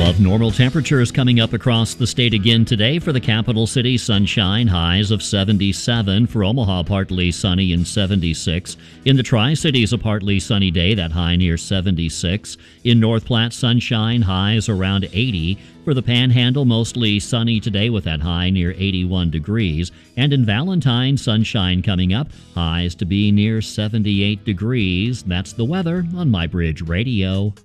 Above normal temperatures coming up across the state again today. For the capital city, sunshine, highs of 77. For Omaha, partly sunny and 76. In the Tri-Cities, a partly sunny day, that high near 76. In North Platte, sunshine, highs around 80. For the Panhandle, mostly sunny today with that high near 81 degrees. And in Valentine, sunshine coming up, highs to be near 78 degrees. That's the weather on My Bridge Radio.